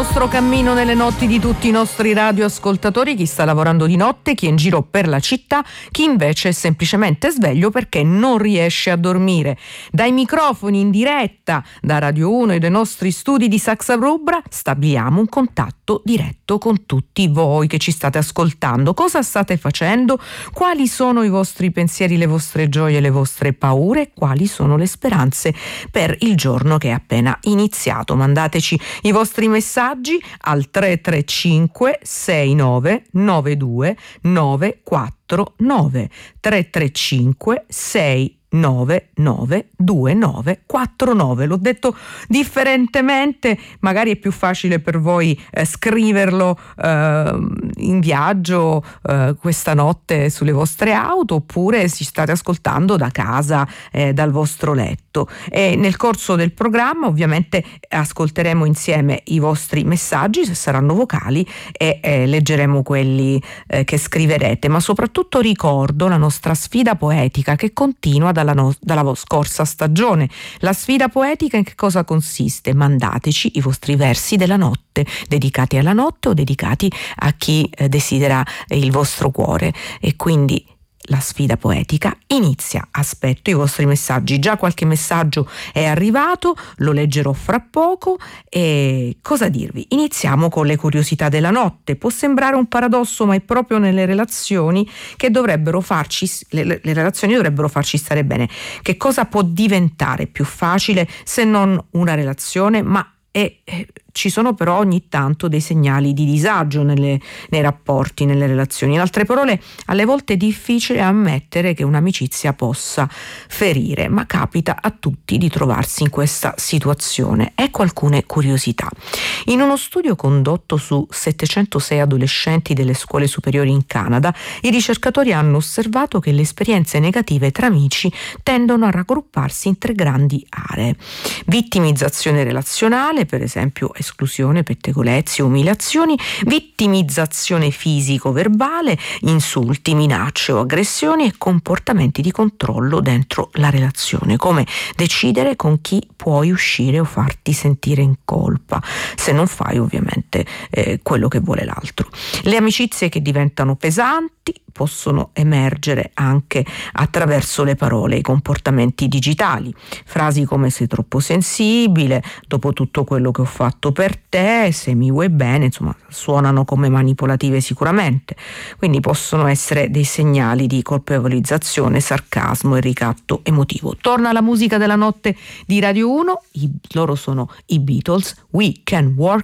nostro cammino nelle notti di tutti i nostri radioascoltatori, chi sta lavorando di notte, chi è in giro per la città, chi invece è semplicemente sveglio perché non riesce a dormire. Dai microfoni in diretta da Radio 1 e dai nostri studi di Saxa Rubra stabiliamo un contatto diretto con tutti voi che ci state ascoltando. Cosa state facendo? Quali sono i vostri pensieri, le vostre gioie, le vostre paure? Quali sono le speranze per il giorno che è appena iniziato? Mandateci i vostri messaggi al 335 6992 949 335 2949. L'ho detto differentemente, magari è più facile per voi scriverlo in viaggio questa notte sulle vostre auto, oppure si state ascoltando da casa, dal vostro letto. E nel corso del programma ovviamente ascolteremo insieme i vostri messaggi, se saranno vocali, e leggeremo quelli che scriverete, ma soprattutto ricordo la nostra sfida poetica che continua dalla scorsa stagione. La sfida poetica in che cosa consiste? Mandateci i vostri versi della notte, dedicati alla notte o dedicati a chi desidera il vostro cuore. E quindi la sfida poetica inizia. Aspetto i vostri messaggi. Già qualche messaggio è arrivato, lo leggerò fra poco. E cosa dirvi? Iniziamo con le curiosità della notte. Può sembrare un paradosso, ma è proprio nelle relazioni che dovrebbero farci le relazioni dovrebbero farci stare bene. Che cosa può diventare più facile se non una relazione? Ma ci sono però ogni tanto dei segnali di disagio nei rapporti, nelle relazioni. In altre parole, alle volte è difficile ammettere che un'amicizia possa ferire, ma capita a tutti di trovarsi in questa situazione. Ecco alcune curiosità. In uno studio condotto su 706 adolescenti delle scuole superiori in Canada, i ricercatori hanno osservato che le esperienze negative tra amici tendono a raggrupparsi in 3 grandi aree: vittimizzazione relazionale, per esempio esclusione, pettegolezzi, umiliazioni; vittimizzazione fisico-verbale, insulti, minacce o aggressioni; e comportamenti di controllo dentro la relazione, come decidere con chi puoi uscire o farti sentire in colpa se non fai ovviamente quello che vuole l'altro. Le amicizie che diventano pesanti possono emergere anche attraverso le parole e i comportamenti digitali. Frasi come sei troppo sensibile, dopo tutto quello che ho fatto per te, se mi vuoi bene, insomma, suonano come manipolative sicuramente. Quindi possono essere dei segnali di colpevolizzazione, sarcasmo e ricatto emotivo. Torna la musica della notte di Radio 1, loro sono i Beatles, We Can Work